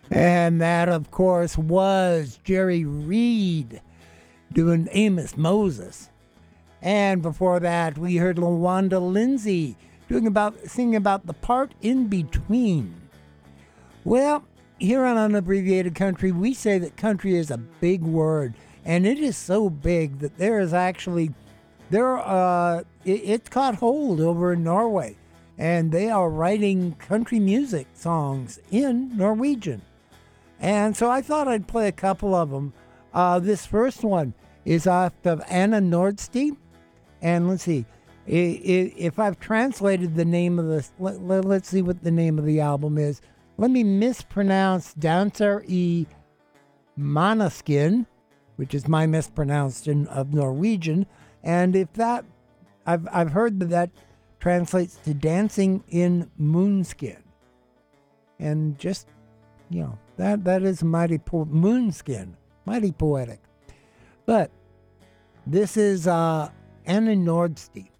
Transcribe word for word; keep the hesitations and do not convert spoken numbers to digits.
And that, of course, was Jerry Reed doing Amos Moses. And before that, we heard LaWanda Lindsay doing about singing about the part in between. Well, here on Unabbreviated Country, we say that country is a big word, and it is so big that there is actually there uh it, it's caught hold over in Norway, and they are writing country music songs in Norwegian. And so I thought I'd play a couple of them. Uh, this first one is off of Anna Nordstein. And let's see, if I've translated the name of the, let, let's see what the name of the album is. Let me mispronounce Dancer i Manaskin, which is my mispronunciation of Norwegian. And if that, I've, I've heard that that translates to Dancing in Moonskin. And just, you know, That that is mighty po- Moonskin, mighty poetic. But this is uh, Anna Nordstein.